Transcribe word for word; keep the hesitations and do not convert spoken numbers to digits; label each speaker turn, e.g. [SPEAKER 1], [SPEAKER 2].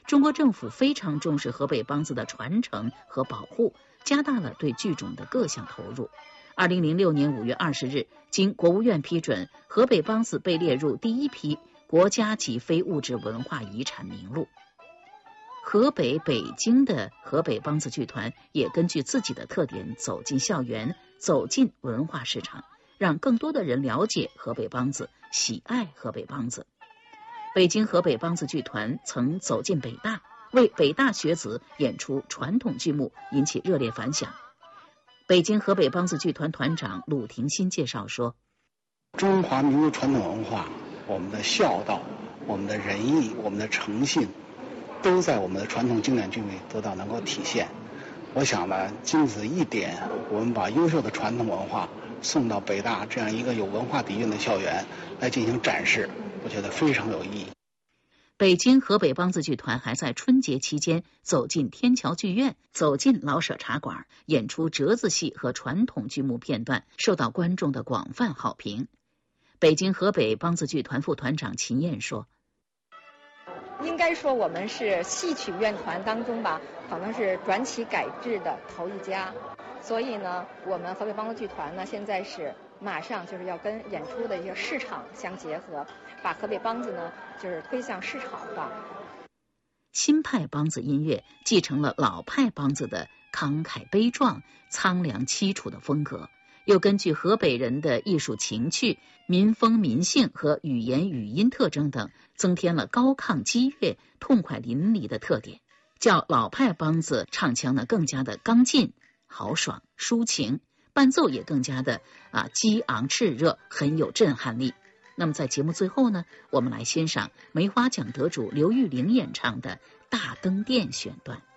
[SPEAKER 1] 中国政府非常重视河北梆子的传承和保护，加大了对剧种的各项投入。二零零六年五月二十日，经国务院批准，河北梆子被列入第一批国家级非物质文化遗产名录。河北北京的河北梆子剧团也根据自己的特点走进校园，走进文化市场，让更多的人了解河北梆子，喜爱河北梆子。北京河北梆子剧团曾走进北大，为北大学子演出传统剧目，引起热烈反响。北京河北梆子剧团团长鲁廷新介绍说，
[SPEAKER 2] 中华民族传统文化，我们的孝道，我们的仁义，我们的诚信，都在我们的传统经典剧里得到能够体现。我想呢，经此一点，我们把优秀的传统文化送到北大这样一个有文化底蕴的校园来进行展示，我觉得非常有意义。
[SPEAKER 1] 北京河北梆子剧团还在春节期间走进天桥剧院，走进老舍茶馆，演出折子戏和传统剧目片段，受到观众的广泛好评。北京河北梆子剧团副团长秦燕说，
[SPEAKER 3] 应该说我们是戏曲院团当中吧，可能是转起改制的头一家。所以呢，我们河北梆子剧团呢，现在是马上就是要跟演出的一个市场相结合，把河北梆子呢就是推向市场化。
[SPEAKER 1] 新派梆子音乐继承了老派梆子的慷慨悲壮、苍凉凄楚的风格，又根据河北人的艺术情趣、民风民性和语言语音特征等，增添了高亢激越、痛快淋漓的特点，较老派梆子唱腔呢更加的刚劲、豪爽、抒情，伴奏也更加的啊激昂炽热，很有震撼力。那么在节目最后呢，我们来欣赏梅花奖得主刘玉玲演唱的《大灯殿》选段。